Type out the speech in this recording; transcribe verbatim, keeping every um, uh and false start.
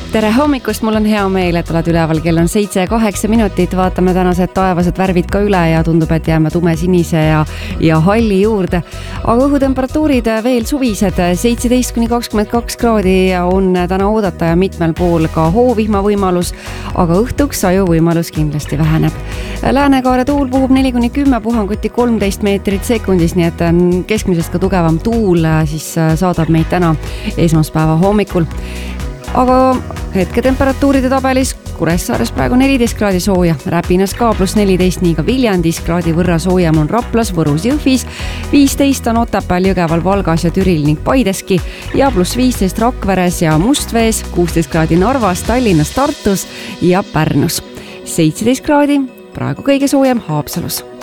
Tere hommikust, mul on hea meel, et oled üleval, kell on seitse ja kaheksa minutit, vaatame tänased taevased värvid ka üle ja tundub, et jääme tumesinise ja, ja halli juurde. Aga õhutemperatuurid veel suvised, seitseteist kuni kakskümmend kaks kraadi on täna oodata ja mitmel pool ka hoovihma võimalus, aga õhtuks saju võimalus kindlasti väheneb. Läänekaare tuul puhub neli kuni kümme puhanguti kolmteist meetrit sekundis, nii et keskmisest ka tugevam tuul siis saadab meid täna esmaspäeva hommikul. Aga hetke temperatuuride tabelis Kuressaares praegu neliteist kraadi sooja, Räpinas ka pluss neliteist, nii ka Viljandis kraadi võrra soojem on Raplas, Võrus, Jõhvis, viisteist on Otepääl, Jõgeval, Valgas ja Türil ning Paideski ja pluss viisteist Rakveres ja Mustvees, kuusteist kraadi Narvas, Tallinnas, Tartus ja Pärnus. seitseteist kraadi praegu kõige soojem Haapsalus.